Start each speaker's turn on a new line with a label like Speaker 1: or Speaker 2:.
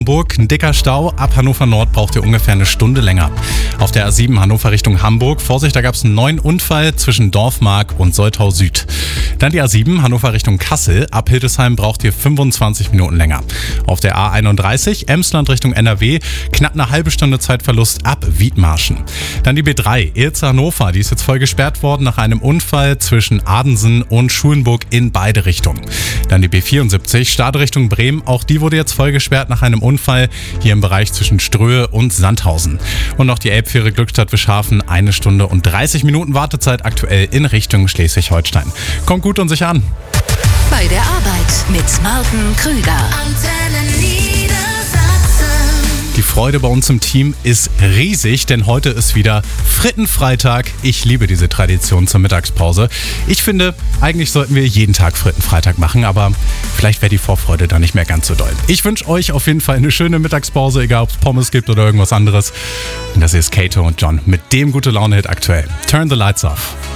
Speaker 1: Hamburg, ein dicker Stau. Ab Hannover Nord braucht ihr ungefähr eine Stunde länger. Auf der A7 Hannover Richtung Hamburg. Vorsicht, da gab es einen neuen Unfall zwischen Dorfmark und Soltau Süd. Dann die A7 Hannover Richtung Kassel. Ab Hildesheim braucht ihr 25 Minuten länger. Auf der A31 Emsland Richtung NRW. Knapp eine halbe Stunde Zeitverlust ab Wiedmarschen. Dann die B3 Ilze Hannover. Die ist jetzt voll gesperrt worden nach einem Unfall zwischen Adensen und Schulenburg in beide Richtungen. Dann die B74 Stade Richtung Bremen. Auch die wurde jetzt voll gesperrt nach einem Unfall hier im Bereich zwischen Ströhe und Sandhausen. Und noch die Elbfähre Glückstadt-Wischhafen, 1 Stunde und 30 Minuten Wartezeit aktuell in Richtung Schleswig-Holstein. Kommt gut und sich an.
Speaker 2: Bei der Arbeit mit Martin Krüger.
Speaker 1: Die Freude bei uns im Team ist riesig, denn heute ist wieder Frittenfreitag. Ich liebe diese Tradition zur Mittagspause. Ich finde, eigentlich sollten wir jeden Tag Frittenfreitag machen, aber vielleicht wäre die Vorfreude da nicht mehr ganz so doll. Ich wünsche euch auf jeden Fall eine schöne Mittagspause, egal ob es Pommes gibt oder irgendwas anderes. Und das ist Kato und John mit dem Gute-Laune-Hit aktuell. Turn the Lights Off.